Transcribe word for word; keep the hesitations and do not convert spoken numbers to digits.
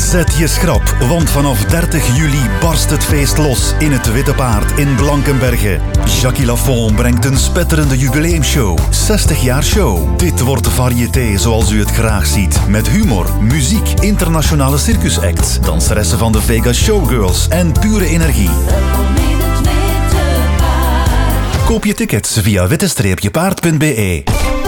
Zet je schrap, want vanaf dertig juli barst het feest los in het Witte Paard in Blankenberge. Jackie Lafont brengt een spetterende jubileumshow. zestig jaar show. Dit wordt de variété zoals u het graag ziet. Met humor, muziek, internationale circusacts, danseressen van de Vegas Showgirls en pure energie. Koop je tickets via witte streepje paard punt be.